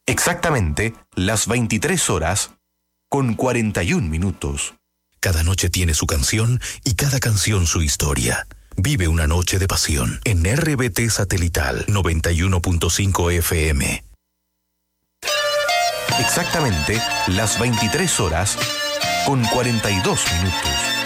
Exactamente las 23 horas con 41 minutos. Cada noche tiene su canción y cada canción su historia. Vive una noche de pasión en RBT Satelital 91.5 FM. Exactamente las 23 horas con 42 minutos.